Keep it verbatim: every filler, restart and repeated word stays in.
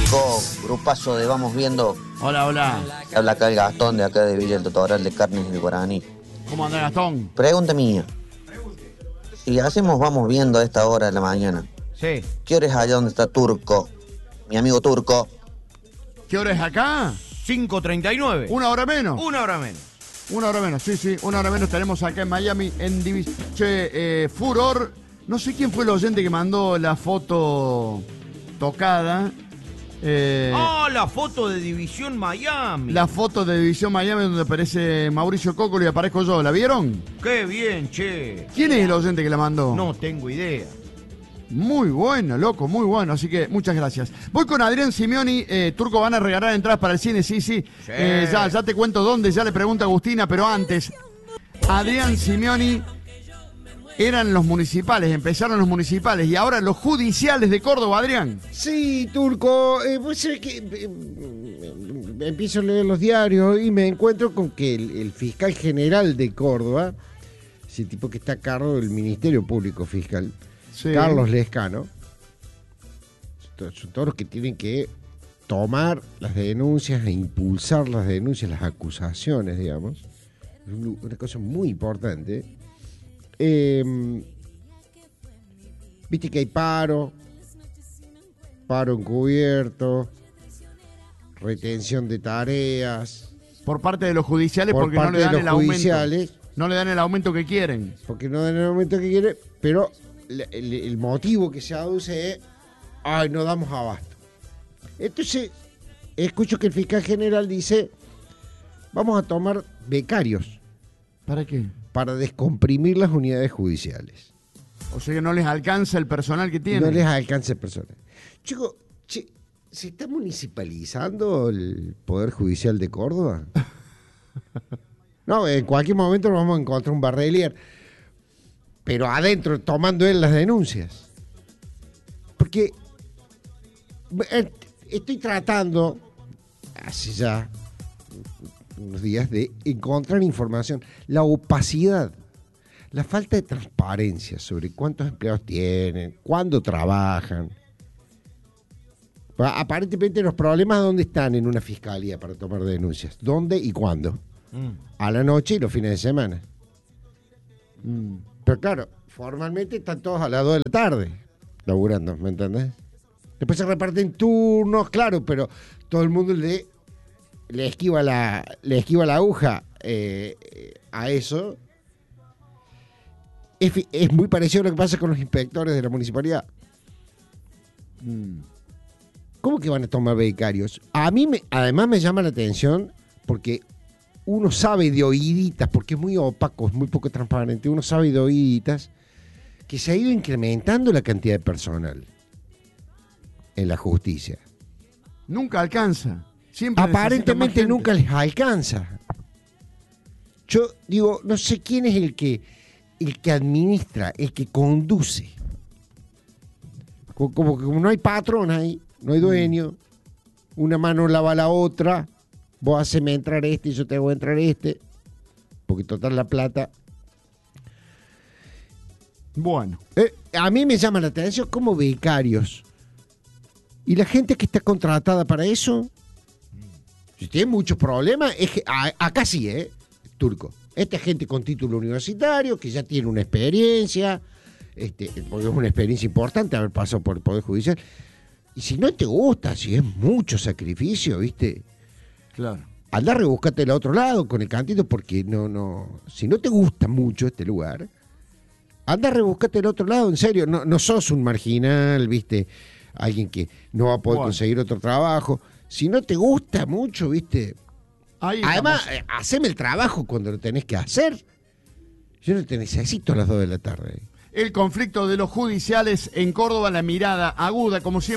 Turco, grupazo de Vamos Viendo. Hola, hola. Habla acá el Gastón de acá de Villa El Totoral de Carnes del Guaraní. ¿Cómo anda, Gastón? Pregunta mía. Si hacemos Vamos Viendo a esta hora de la mañana, Sí. ¿qué hora es allá donde está Turco? Mi amigo Turco. ¿Qué hora es acá? cinco treinta y nueve. ¿Una hora menos? Una hora menos. Una hora menos, sí, sí. Una hora menos tenemos acá en Miami en División. Che, eh, Furor. No sé quién fue el oyente que mandó la foto tocada. Eh, Ah, la foto de División Miami. La foto de División Miami donde aparece Mauricio Cócolo y aparezco yo. ¿La vieron? Qué bien, che. ¿Quién es el oyente que la mandó? No tengo idea. Muy bueno, loco, muy bueno. Así que muchas gracias. Voy con Adrián Simeoni. Eh, Turco, ¿van a regalar entradas para el cine? Sí, sí. Sí. Eh, ya, ya te cuento dónde. Ya le pregunto a Agustina, pero antes. Adrián Simeoni eran los municipales, empezaron los municipales y ahora los judiciales de Córdoba, Adrián. Sí, Turco, eh, vos sabés que eh, empiezo a leer los diarios y me encuentro con que el, el fiscal general de Córdoba, ese tipo que está a cargo del Ministerio Público Fiscal, Sí. Carlos Lescano, son todos los que tienen que tomar las denuncias e impulsar las denuncias, las acusaciones, digamos. Es una cosa muy importante. Eh, Viste que hay paro, paro encubierto, retención de tareas. Por parte de los judiciales Por porque no parte le dan de el los aumento. judiciales. No le dan el aumento que quieren. Porque no dan el aumento que quiere, pero el, el- el motivo que se aduce es, ay, no damos abasto. Entonces, escucho que el fiscal general dice, vamos a tomar becarios ¿Para qué? para descomprimir las unidades judiciales. O sea que no les alcanza el personal que tienen. No les alcance personal. Chico, che, ¿se está municipalizando el Poder Judicial de Córdoba? No, en cualquier momento nos vamos a encontrar un Barrelier, pero adentro, tomando él las denuncias. Porque eh, estoy tratando, hace ya unos días, de encontrar información. La opacidad, la falta de transparencia sobre cuántos empleados tienen, cuándo trabajan. Aparentemente los problemas, ¿dónde están en una fiscalía para tomar denuncias? ¿Dónde y cuándo? Mm. A la noche y los fines de semana. Mm. Pero claro, formalmente están todos a las dos de la tarde laburando, ¿me entendés? Después se reparten turnos, claro, pero todo el mundo le, le, esquiva, la, le esquiva la aguja eh, a eso. Es, fi- es muy parecido a lo que pasa con los inspectores de la municipalidad. Mm. ¿Cómo que van a tomar becarios? A mí, me, además, me llama la atención porque uno sabe de oíditas, porque es muy opaco, es muy poco transparente, uno sabe de oíditas que se ha ido incrementando la cantidad de personal en la justicia. Nunca alcanza. Siempre necesitan más Aparentemente gente. nunca les alcanza. Yo digo, no sé quién es el que, el que administra, el que conduce. Co- Como que como no hay patrón ahí, no hay dueño, una mano lava la otra, vos haceme entrar este y yo te hago entrar este, porque total la plata. Bueno. Eh, a mí me llama la atención como becarios. Y la gente que está contratada para eso, si tiene muchos problemas, es que, a- acá sí, ¿eh? Turco. Esta es gente con título universitario, que ya tiene una experiencia, este, porque es una experiencia importante haber pasado por el Poder Judicial. Y si no te gusta, si es mucho sacrificio, ¿viste? Claro. Anda, rebúscate al otro lado con el cantito, porque no, no. Si no te gusta mucho este lugar, anda, rebúscate al otro lado, en serio. No, no sos un marginal, ¿viste? Alguien que no va a poder Bueno. conseguir otro trabajo. Si no te gusta mucho, ¿viste? Ahí Además, estamos. eh, haceme el trabajo cuando lo tenés que hacer. Yo no te necesito a las dos de la tarde. El conflicto de los judiciales en Córdoba, la mirada aguda, como siempre.